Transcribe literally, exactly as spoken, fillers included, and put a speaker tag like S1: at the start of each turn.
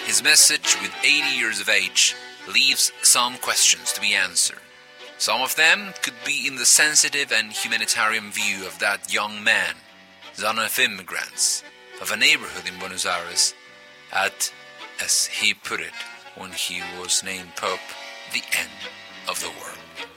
S1: His message, with eighty years of age, leaves some questions to be answered. Some of them could be in the sensitive and humanitarian view of that young man, son of immigrants, of a neighborhood in Buenos Aires, at, as he put it when he was named Pope, the end of the world.